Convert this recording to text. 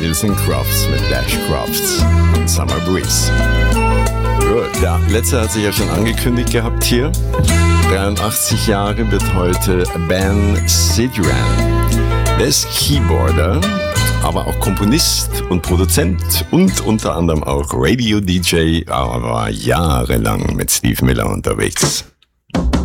Daniels and Crofts mit Dash Crofts und Summer Breeze. Gut, ja, letzter hat sich ja schon angekündigt gehabt hier. 83 Jahre wird heute Ben Sidran. Der ist Keyboarder, aber auch Komponist und Produzent und unter anderem auch Radio-DJ, aber jahrelang mit Steve Miller unterwegs.